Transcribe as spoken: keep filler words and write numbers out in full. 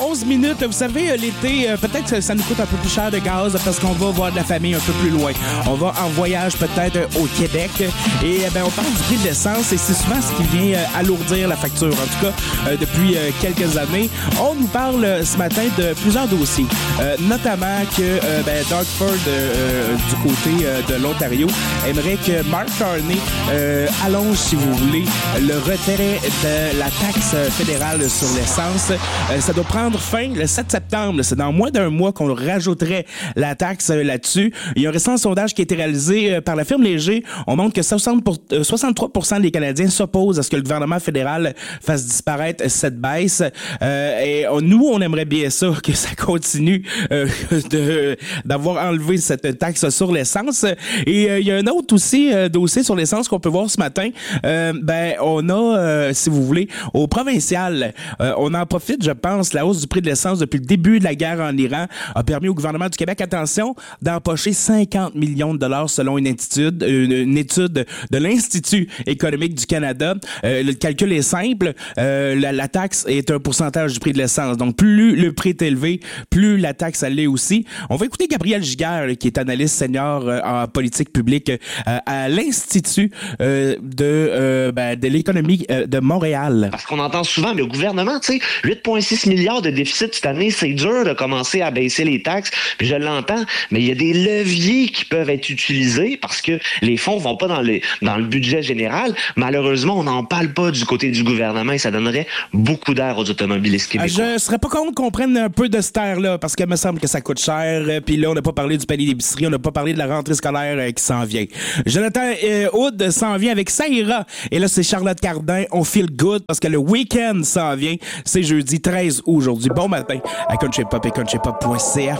onze minutes. Vous savez, l'été, peut-être que ça nous coûte un peu plus cher de gaz parce qu'on va voir de la famille un peu plus loin. On va en voyage peut-être au Québec. Et ben, on parle du prix de l'essence et c'est souvent ce qui vient alourdir la facture. En tout cas, depuis quelques années. On nous parle ce matin de plusieurs dossiers. Euh, notamment que euh, ben, Dartford, euh, du côté euh, de l'Ontario, aimerait que Mark Carney euh, allonge, si vous voulez, le retrait de la taxe fédérale sur l'essence. Euh, ça doit prendre fin le sept septembre. C'est dans moins d'un mois qu'on rajouterait la taxe euh, là-dessus. Il y a un récent sondage qui a été réalisé euh, par la firme Léger. On montre que soixante pour, euh, soixante-trois pour cent des Canadiens s'opposent à ce que le gouvernement fédéral fasse disparaître cette baisse. Euh, et on, nous, on aimerait bien ça, que ça continue euh, de, d'avoir enlevé cette taxe sur l'essence. Et euh, il y a un autre aussi euh, dossier sur l'essence qu'on peut voir ce matin. Euh, ben, on a, euh, si vous voulez, au provincial, euh, on en profite, je pense, la hausse du prix de l'essence depuis le début de la guerre en Iran a permis au gouvernement du Québec, attention, d'empocher cinquante millions de dollars selon une étude, une, une étude de l'Institut économique du Canada. Euh, le calcul est simple. Euh, la, la taxe est un pourcentage du prix de l'essence. Donc, plus le prix est élevé, plus la taxe elle l'est aussi. On va écouter Gabriel Giguère, qui est analyste senior euh, en politique publique euh, à l'Institut euh, de, euh, ben, de l'économie euh, de Montréal. Parce qu'on entend souvent, le gouvernement, tu sais, huit virgule six milliards de déficit cette année, c'est dur de commencer à baisser les taxes, puis je l'entends, mais il y a des leviers qui peuvent être utilisés parce que les fonds vont pas dans, les, dans le budget général. Malheureusement, on n'en parle pas du côté du gouvernement et ça donnerait beaucoup d'air aux automobilistes québécois. Je serais pas contre qu'on prenne un peu de cette air-là, parce qu'il me semble que ça coûte cher, puis là, on n'a pas parlé du panier d'épicerie, on n'a pas parlé de la rentrée scolaire euh, qui s'en vient. Jonathan euh, Hood s'en vient avec Ça ira, et là, c'est Charlotte Cardin, on feel good, parce que le week-end s'en vient, c'est jeudi treize août aujourd'hui. Bon matin à country pop et country pop point c a.